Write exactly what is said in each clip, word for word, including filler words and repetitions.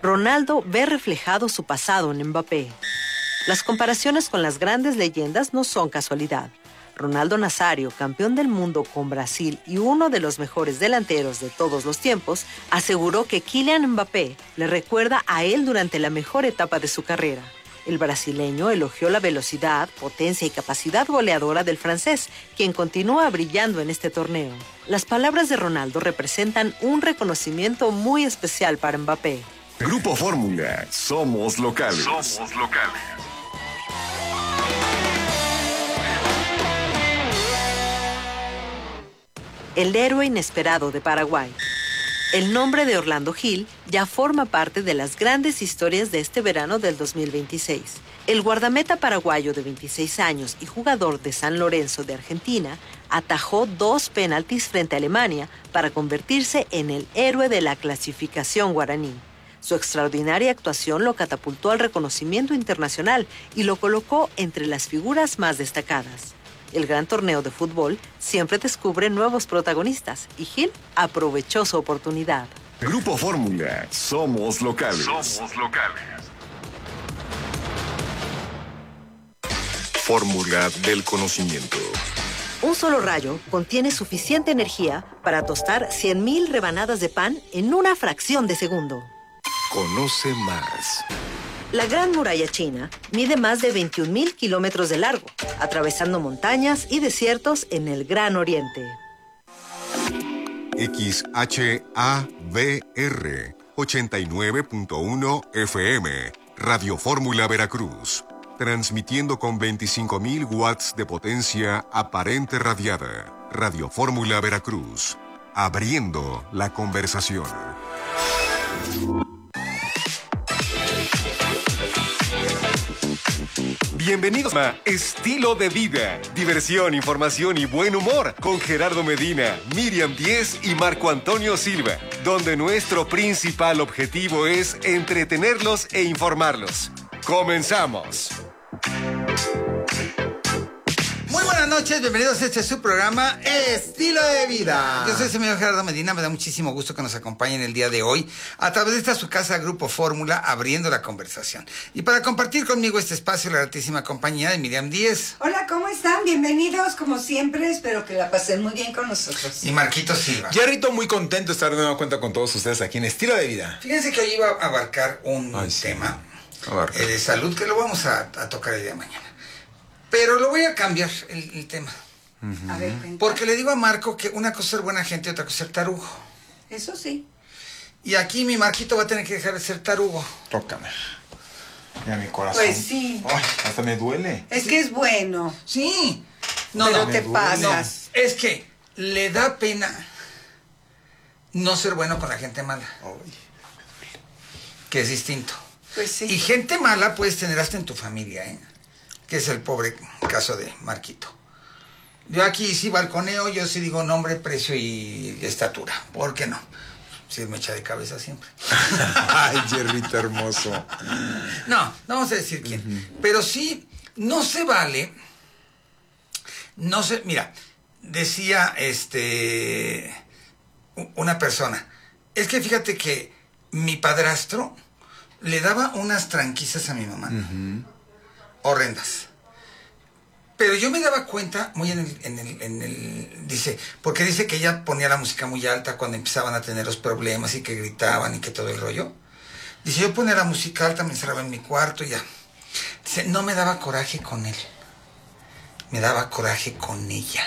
Ronaldo ve reflejado su pasado en Mbappé. Las comparaciones con las grandes leyendas no son casualidad. Ronaldo Nazário, campeón del mundo con Brasil y uno de los mejores delanteros de todos los tiempos, aseguró que Kylian Mbappé le recuerda a él durante la mejor etapa de su carrera. El brasileño elogió la velocidad, potencia y capacidad goleadora del francés, quien continúa brillando en este torneo. Las palabras de Ronaldo representan un reconocimiento muy especial para Mbappé. Grupo Fórmula, somos locales. Somos locales. El héroe inesperado de Paraguay. El nombre de Orlando Gil ya forma parte de las grandes historias de este verano del dos mil veintiséis. El guardameta paraguayo de veintiséis años y jugador de San Lorenzo de Argentina atajó dos penaltis frente a Alemania para convertirse en el héroe de la clasificación guaraní. Su extraordinaria actuación lo catapultó al reconocimiento internacional y lo colocó entre las figuras más destacadas. El gran torneo de fútbol siempre descubre nuevos protagonistas y Gil aprovechó su oportunidad. Grupo Fórmula, somos locales. Somos locales. Fórmula del conocimiento. Un solo rayo contiene suficiente energía para tostar cien mil rebanadas de pan en una fracción de segundo. Conoce más. La Gran Muralla China mide más de veintiún mil kilómetros de largo, atravesando montañas y desiertos en el Gran Oriente. X H A V R ochenta y nueve punto uno F M, Radio Fórmula Veracruz, transmitiendo con veinticinco mil watts de potencia aparente radiada. Radio Fórmula Veracruz, abriendo la conversación. Bienvenidos a Estilo de Vida, diversión, información y buen humor con Gerardo Medina, Miriam Díez y Marco Antonio Silva, donde nuestro principal objetivo es entretenerlos e informarlos. ¡Comenzamos! Muy buenas noches, bienvenidos a este su programa Estilo de Vida. Yo soy el señor Gerardo Medina, me da muchísimo gusto que nos acompañen el día de hoy a través de esta su casa Grupo Fórmula, abriendo la conversación. Y para compartir conmigo este espacio, la gratísima compañía de Miriam Díez. Hola, ¿cómo están? Bienvenidos, como siempre, espero que la pasen muy bien con nosotros. Y Marquito Silva. Jerrito, muy contento de estar de nueva cuenta con todos ustedes aquí en Estilo de Vida. Fíjense que hoy iba a abarcar un Ay, sí. tema Abarca. eh, de salud que lo vamos a, a tocar el día de mañana. Pero lo voy a cambiar el, el tema. Uh-huh. A ver, cuenta. Porque le digo a Marco que una cosa es ser buena gente y otra cosa es ser tarugo. Eso sí. Y aquí mi Marquito va a tener que dejar de ser tarugo. Tócame. Mira mi corazón. Pues sí. Ay, hasta me duele. Es que es bueno. Sí. No, pero no, te duele. pasas. No, es que le da pena no ser bueno con la gente mala. Ay. Que es distinto. Pues sí. Y gente mala puedes tener hasta en tu familia, ¿eh? Que es el pobre caso de Marquito. Yo aquí sí balconeo, yo sí digo nombre, precio y estatura. ¿Por qué no? Sí, me echa de cabeza siempre. Ay, Jerrito hermoso. No, no vamos a decir quién. Uh-huh. Pero sí, no se vale. No se. Mira, decía este. Una persona. Es que fíjate que mi padrastro le daba unas tranquisas a mi mamá. Uh-huh. Horrendas. Pero yo me daba cuenta, muy en el, en el, en el, dice, porque dice que ella ponía la música muy alta cuando empezaban a tener los problemas y que gritaban y que todo el rollo. Dice, yo ponía la música alta, me encerraba en mi cuarto y ya. Dice, no me daba coraje con él. Me daba coraje con ella.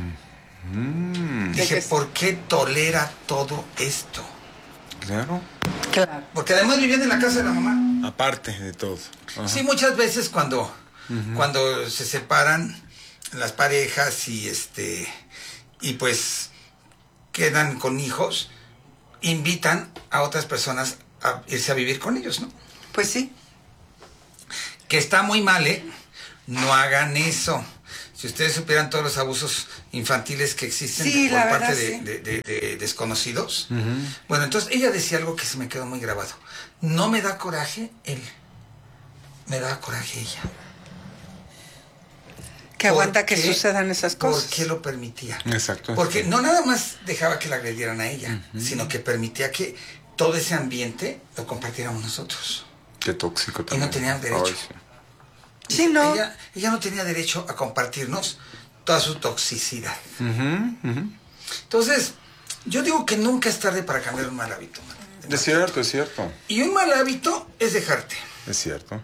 Mm. Dije, ¿por qué tolera todo esto? Claro. Claro. Porque además vivían en la casa de la mamá. Aparte de todo. Ajá. Sí, muchas veces cuando, uh-huh. cuando se separan las parejas y este y pues quedan con hijos, invitan a otras personas a irse a vivir con ellos, ¿no? Pues sí. Que está muy mal, ¿eh? No hagan eso. Si ustedes supieran todos los abusos infantiles que existen sí, por parte verdad, de, sí. de, de, de desconocidos. Uh-huh. Bueno, entonces ella decía algo que se me quedó muy grabado. No me da coraje él, me da coraje ella. Que aguanta que sucedan esas cosas. ¿Por qué lo permitía? Exacto. Porque no nada más dejaba que la agredieran a ella, uh-huh. sino que permitía que, todo ese ambiente lo compartiéramos nosotros. Qué tóxico Y también. no tenían derecho. Ay, sí. Sí, no. Ella, ella no tenía derecho a compartirnos toda su toxicidad. Ujú, ujú. Entonces, yo digo que nunca es tarde para cambiar un mal hábito. Es cierto, es cierto. Y un mal hábito es dejarte. Es cierto.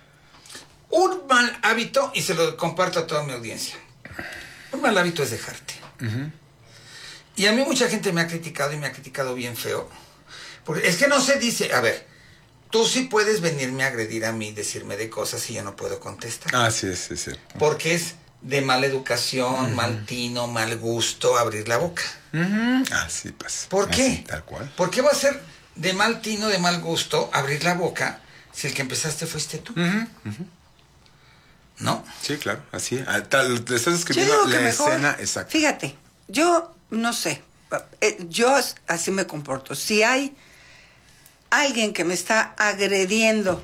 Un mal hábito, y se lo comparto a toda mi audiencia, un mal hábito es dejarte. Ujú. Y a mí mucha gente me ha criticado y me ha criticado bien feo. Porque es que no se dice, a ver, tú sí puedes venirme a agredir a mí, decirme de cosas y yo no puedo contestar. Ah, sí, sí, sí. Porque es de mala educación, mal tino, mal gusto abrir la boca. Ujú. Ah, sí, pues. ¿Por qué? Así, tal cual. ¿Por qué va a ser de mal tino, de mal gusto abrir la boca si el que empezaste fuiste tú? Ujú, ujú. ¿No? Sí, claro, así. Ah, tal, te estás Yo escribiendo digo que la mejor, escena exacta. fíjate, yo no sé, eh, yo así me comporto. Si hay alguien que me está agrediendo,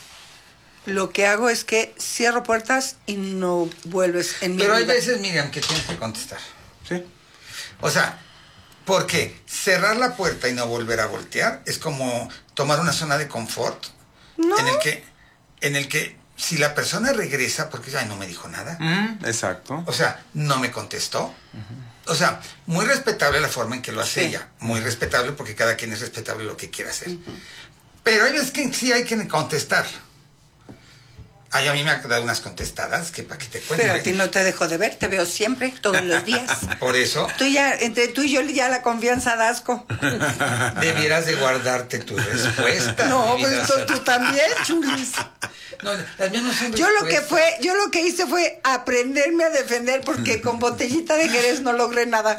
lo que hago es que cierro puertas y no vuelves en mi Pero hay vida. veces, Miriam, que tienes que contestar. Sí. O sea, porque cerrar la puerta y no volver a voltear es como tomar una zona de confort No. en el que, en el que si la persona regresa, porque ay, no me dijo nada, Ujú, exacto. o sea, no me contestó. O sea, muy respetable la forma en que lo hace Sí. ella. Muy respetable porque cada quien es respetable lo que quiera hacer. Pero hay veces que sí hay que contestar. Ay, a mí me ha dado unas contestadas que para que te cuenten. Pero a ti no te dejo de ver, te veo siempre, todos los días. Por eso Tú ya, entre tú y yo ya la confianza da asco. debieras de guardarte tu respuesta. No, mi pues vida. tú, tú también, chulis. No, las mías no son Yo lo que respuestas. fue, yo lo que hice fue aprenderme a defender porque con botellita de Jerez no logré nada.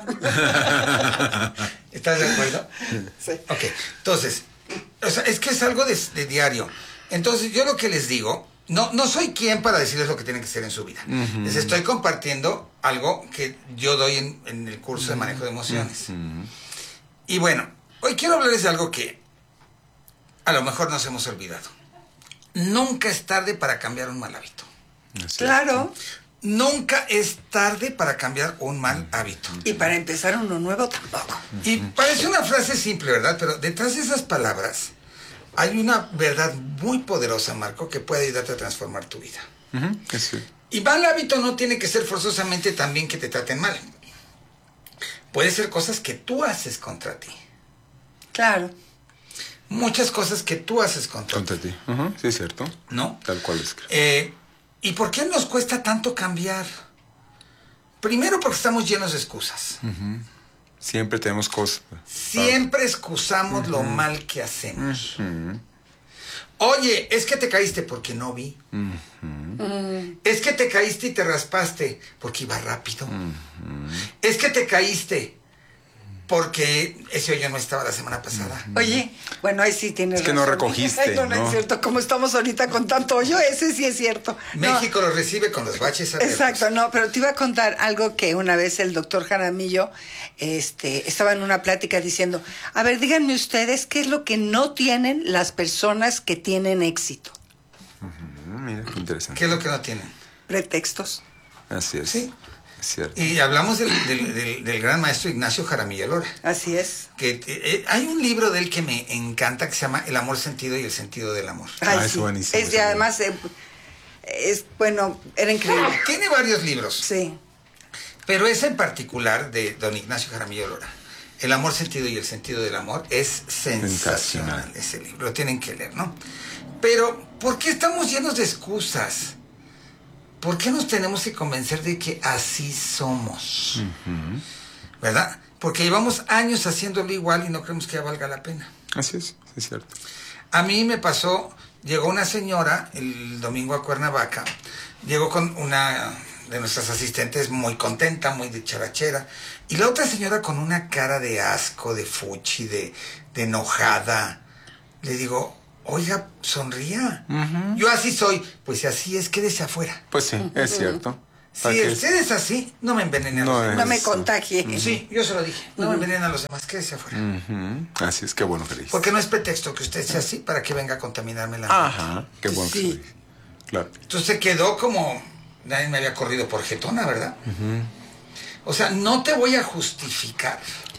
¿Estás de acuerdo? Sí. Ok, entonces, o sea, es que es algo de, de diario. Entonces, yo lo que les digo, no, no soy quien para decirles lo que tienen que hacer en su vida. Les estoy compartiendo algo que yo doy en, en el curso de manejo de emociones. Y bueno, hoy quiero hablarles de algo que a lo mejor nos hemos olvidado. Nunca es tarde para cambiar un mal hábito. Así Claro. Nunca es tarde para cambiar un mal hábito. Y para empezar uno nuevo tampoco. Y parece una frase simple, ¿verdad? Pero detrás de esas palabras hay una verdad muy poderosa, Marco, que puede ayudarte a transformar tu vida. es. Ujú, es sí. Y mal hábito no tiene que ser forzosamente también que te traten mal. Puede ser cosas que tú haces contra ti. Claro. Muchas cosas que tú haces contra Contra ti. ti. Ujú, sí, es cierto. ¿No? Tal cual es. Eh, ¿Y por qué nos cuesta tanto cambiar? Primero porque estamos llenos de excusas. Siempre tenemos cosas. Siempre excusamos lo mal que hacemos. Oye, es que te caíste porque no vi. Es que te caíste y te raspaste porque iba rápido. Es que te caíste porque ese hoyo no estaba la semana pasada. Oye, bueno, ahí sí tienes Es que no razón. recogiste, Ay, no, no, ¿no? es cierto. Como estamos ahorita con tanto hoyo, ese sí es cierto. No, México lo recibe con los baches abiertos. exacto, no, pero te iba a contar algo que una vez el doctor Jaramillo este, estaba en una plática diciendo, a ver, díganme ustedes qué es lo que no tienen las personas que tienen éxito. Mm, mira, qué interesante. ¿Qué es lo que no tienen? Pretextos. Así es. Sí. Es cierto. Y hablamos del, del- del- del gran maestro Ignacio Jaramillo Lora. Así es. Que eh, hay un libro de él que me encanta que se llama El amor sentido y el sentido del amor. Ah, Ay, es sí. buenísimo Es, ese y además, eh, es, bueno, era increíble. Tiene varios libros, Sí. pero ese en particular de don Ignacio Jaramillo Lora, El amor sentido y el sentido del amor, es sensacional, Sensacional. ese libro. Lo tienen que leer, ¿no? Pero, ¿por qué estamos llenos de excusas? ¿Por qué nos tenemos que convencer de que así somos? ¿Verdad? Porque llevamos años haciéndolo igual y no creemos que ya valga la pena. Así es, es cierto. A mí me pasó, llegó una señora el domingo a Cuernavaca, llegó con una de nuestras asistentes muy contenta, muy dicharachera, y la otra señora con una cara de asco, de fuchi, de, de enojada. Le digo, oiga, sonría. Yo así soy. Pues si así es, quédese afuera. Pues sí, es cierto. ¿Para Si qué? usted es así, no me envenene a No los es- demás. No me contagie. Sí, yo se lo dije. No me envenenen a los demás, quédese afuera. Ujú, así es, qué bueno que le dices. Porque no es pretexto que usted sea así para que venga a contaminarme la mente. Ajá, qué bueno que Sí. se dice. Claro. Entonces se quedó como... Nadie me había corrido por jetona, ¿verdad? O sea, no te voy a justificar.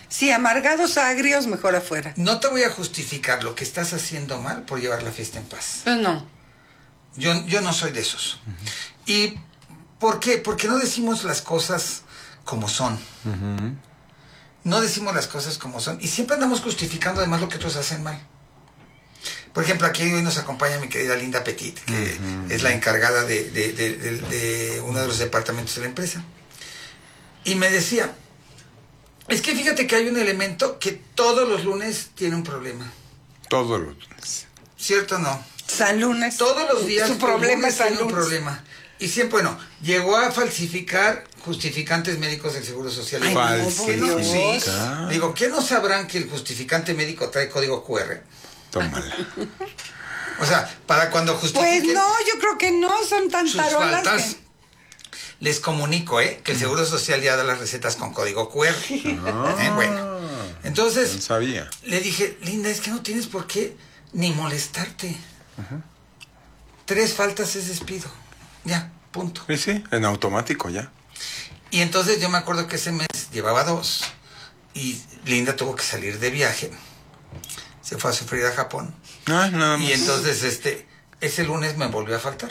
Si amargados agrios, mejor afuera. No te voy a justificar lo que estás haciendo mal por llevar la fiesta en paz. Pues no. Yo, yo no soy de esos. Uh-huh. ¿Y por qué? Porque no decimos las cosas como son. Uh-huh. No decimos las cosas como son. Y siempre andamos justificando además lo que otros hacen mal. Por ejemplo, aquí hoy nos acompaña mi querida Linda Petit, que uh-huh. es la encargada de, de, de, de, de uno de los departamentos de la empresa. Y me decía, es que fíjate que hay un elemento que todos los lunes tiene un problema. Todos los lunes. ¿Cierto o no? San Lunes. Todos los días su problema es San tiene un Lunes. problema. Y siempre, bueno, llegó a falsificar justificantes médicos del Seguro Social. Ay, Falsificar. Sí. Digo, ¿qué no sabrán que el justificante médico trae código cu erre? Tómala. O sea, para cuando justifiquen... Pues no, yo creo que no, son tan sus tarolas faltas, que... Les comunico, ¿eh? Que el Seguro Social ya da las recetas con código cu erre. Ah, ¿Eh? Bueno, entonces... No sabía. Le dije, Linda, es que no tienes por qué ni molestarte. Uh-huh. Tres faltas es despido. Ya, punto. Sí, sí, en automático ya. Y entonces yo me acuerdo que ese mes llevaba dos. Y Linda tuvo que salir de viaje. Se fue a sufrir a Japón. Ah, nada más. Y entonces, este, ese lunes me volvió a faltar.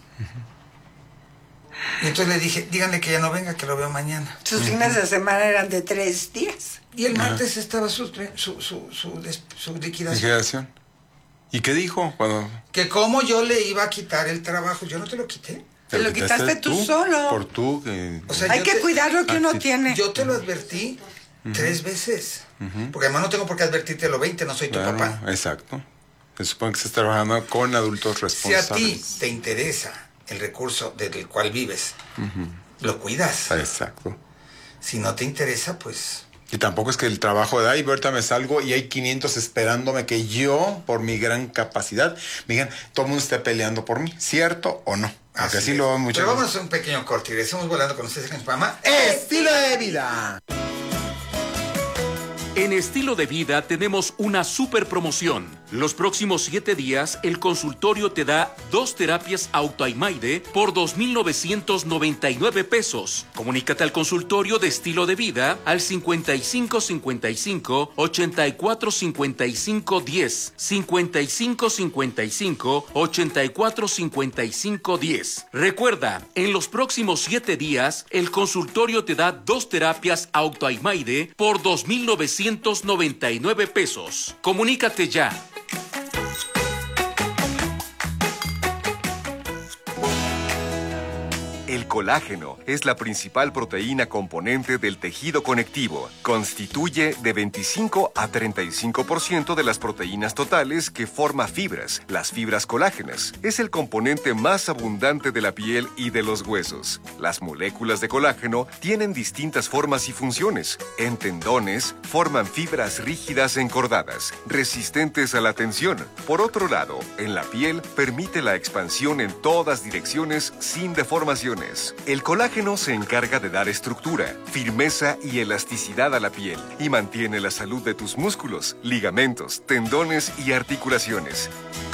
Uh-huh. Y entonces le dije, díganle que ya no venga, que lo veo mañana. Sus uh-huh. fines de semana eran de tres días. Y el martes uh-huh. estaba su, su, su, su, su liquidación. ¿Liquidación? ¿Y qué dijo cuando...? Que cómo yo le iba a quitar el trabajo. Yo no te lo quité. Te lo quitaste tú, tú solo. Por tú. Que... O sea, hay que te... cuidar lo que uno ah, tiene. Yo te lo advertí uh-huh. tres veces. Uh-huh. Porque además no tengo por qué advertirte lo veinte, no soy tu claro, papá. Exacto. Se supone que se está trabajando con adultos responsables. Si a ti te interesa el recurso del cual vives, uh-huh. lo cuidas. Exacto. Si no te interesa, pues... Y tampoco es que el trabajo de ahí, ahorita me salgo y hay quinientos esperándome que yo, por mi gran capacidad, me digan, todo el mundo esté peleando por mí, ¿cierto o no? Aunque así, así lo veo mucho. Pero vamos a hacer un pequeño corte y regresamos volando con ustedes en el programa Estilo de Vida. En Estilo de Vida tenemos una super promoción. Los próximos siete días, el consultorio te da dos terapias Autoimaide por dos mil novecientos noventa y nueve pesos. Comunícate al consultorio de Estilo de Vida al cincuenta y cinco cincuenta y cinco, ochenta y cuatro cincuenta y cinco, diez, cincuenta y cinco cincuenta y cinco, ochenta y cuatro cincuenta y cinco, diez. Recuerda, en los próximos siete días, el consultorio te da dos terapias Autoimaide por dos mil novecientos noventa y nueve pesos. Comunícate ya. El colágeno es la principal proteína componente del tejido conectivo. Constituye de veinticinco a treinta y cinco por ciento de las proteínas totales que forma fibras, las fibras colágenas. Es el componente más abundante de la piel y de los huesos. Las moléculas de colágeno tienen distintas formas y funciones. En tendones, forman fibras rígidas encordadas, resistentes a la tensión. Por otro lado, en la piel, permite la expansión en todas direcciones sin deformación. El colágeno se encarga de dar estructura, firmeza y elasticidad a la piel y mantiene la salud de tus músculos, ligamentos, tendones y articulaciones.